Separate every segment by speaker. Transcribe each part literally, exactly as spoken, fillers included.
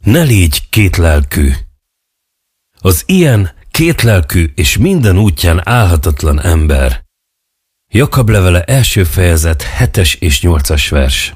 Speaker 1: Ne légy kétlelkű. Az ilyen kétlelkű és minden útján állhatatlan ember. Jakab levele első fejezet hetes és nyolcas vers.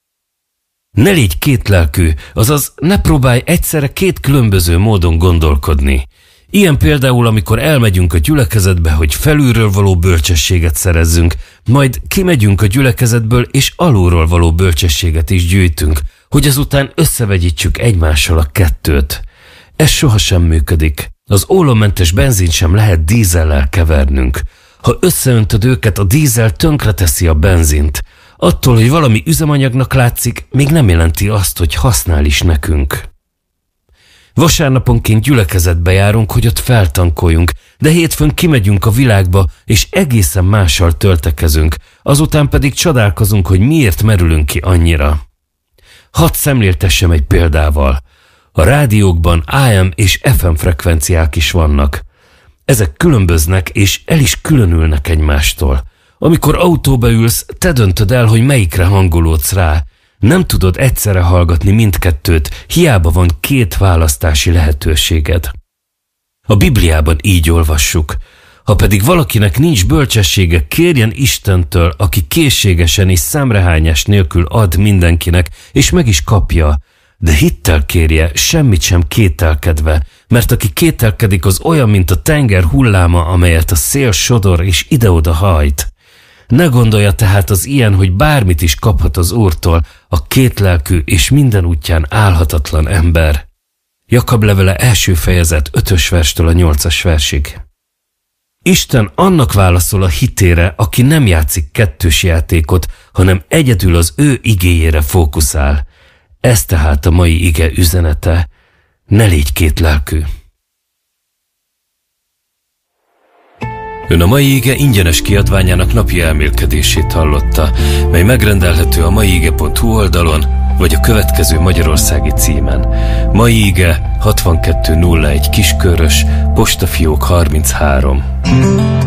Speaker 1: Ne légy kétlelkű, azaz ne próbálj egyszerre két különböző módon gondolkodni. Ilyen például, amikor elmegyünk a gyülekezetbe, hogy felülről való bölcsességet szerezzünk, majd kimegyünk a gyülekezetből és alulról való bölcsességet is gyűjtünk, hogy azután összevegyítsük egymással a kettőt. Ez sohasem működik. Az ólommentes benzint sem lehet dízellel kevernünk. Ha összeöntöd őket, a dízel tönkreteszi a benzint. Attól, hogy valami üzemanyagnak látszik, még nem jelenti azt, hogy használ is nekünk. Vasárnaponként gyülekezetbe járunk, hogy ott feltankoljunk, de hétfőn kimegyünk a világba, és egészen mással töltekezünk, azután pedig csodálkozunk, hogy miért merülünk ki annyira. Hadd szemléltessem egy példával. A rádiókban á em és ef em frekvenciák is vannak. Ezek különböznek és el is különülnek egymástól. Amikor autóba ülsz, te döntöd el, hogy melyikre hangolódsz rá. Nem tudod egyszerre hallgatni mindkettőt, hiába van két választási lehetőséged. A Bibliában így olvassuk. Ha pedig valakinek nincs bölcsessége, kérjen Istentől, aki készségesen és szemrehányás nélkül ad mindenkinek, és meg is kapja. De hittel kérje, semmit sem kételkedve, mert aki kételkedik, az olyan, mint a tenger hulláma, amelyet a szél sodor és ide-oda hajt. Ne gondolja tehát az ilyen, hogy bármit is kaphat az Úrtól, a kétlelkű és minden útján állhatatlan ember. Jakab levele első fejezet ötös verstől a nyolcas versig. Isten annak válaszol a hitére, aki nem játszik kettős játékot, hanem egyedül az ő igéjére fókuszál. Ez tehát a mai ige üzenete. Ne légy kétlelkű. Ön a mai ige ingyenes kiadványának napi elmélkedését hallotta, mely megrendelhető a maiige pont hu oldalon, vagy a következő magyarországi címen. Mai ige hatvankettő nulla egy Kiskörös, postafiók harminchárom.